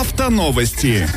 Автоновости.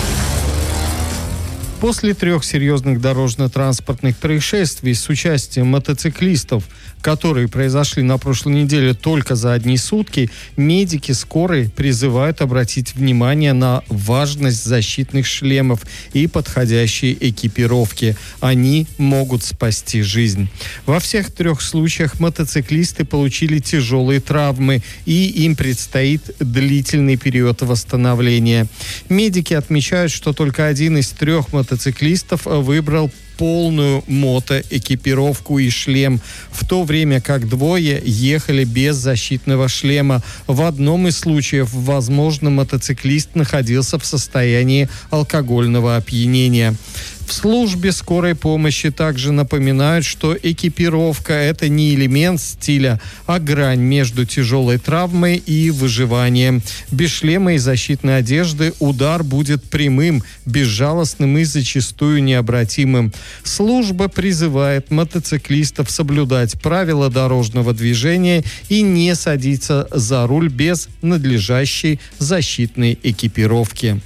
После 3 серьезных дорожно-транспортных происшествий с участием мотоциклистов, которые произошли на прошлой неделе только за одни сутки, медики скорой призывают обратить внимание на важность защитных шлемов и подходящей экипировки. Они могут спасти жизнь. Во всех 3 случаях мотоциклисты получили тяжелые травмы, и им предстоит длительный период восстановления. Медики отмечают, что только один из 3 мотоциклистов выбрал полную мотоэкипировку и шлем, в то время как 2 ехали без защитного шлема. В одном из случаев, возможно, мотоциклист находился в состоянии алкогольного опьянения. В службе скорой помощи также напоминают, что экипировка – это не элемент стиля, а грань между тяжелой травмой и выживанием. Без шлема и защитной одежды удар будет прямым, безжалостным и зачастую необратимым. Служба призывает мотоциклистов соблюдать правила дорожного движения и не садиться за руль без надлежащей защитной экипировки.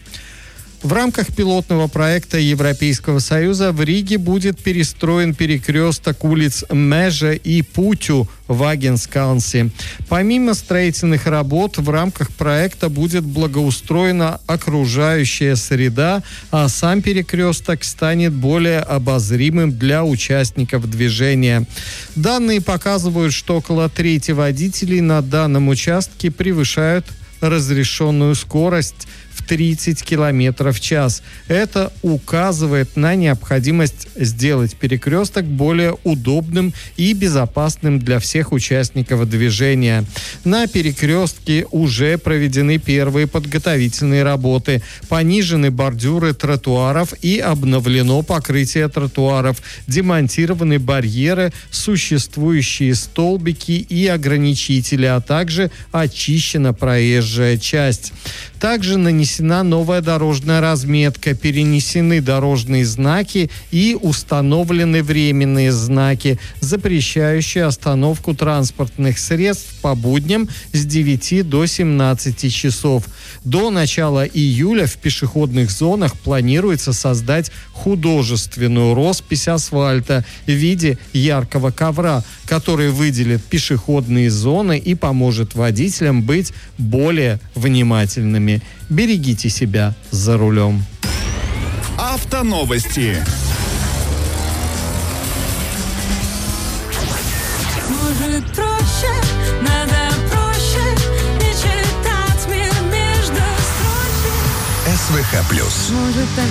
В рамках пилотного проекта Европейского Союза в Риге будет перестроен перекресток улиц Межа и Путю в Агенскалнсе. Помимо строительных работ, в рамках проекта будет благоустроена окружающая среда, а сам перекресток станет более обозримым для участников движения. Данные показывают, что около трети водителей на данном участке превышают разрешенную скорость в 30 км в час. Это указывает на необходимость сделать перекресток более удобным и безопасным для всех участников движения. На перекрестке уже проведены первые подготовительные работы. Понижены бордюры тротуаров и обновлено покрытие тротуаров. Демонтированы барьеры, существующие столбики и ограничители, а также очищена проезжая часть. Также нанесена новая дорожная разметка, перенесены дорожные знаки и установлены временные знаки, запрещающие остановку транспортных средств по будням с 9 до 17 часов. До начала июля в пешеходных зонах планируется создать художественную роспись асфальта в виде яркого ковра, который выделит пешеходные зоны и поможет водителям быть более внимательными. Берегите себя за рулем. Автоновости. Может проще, надо проще, не читать мир между строчек. СВХ+. Может,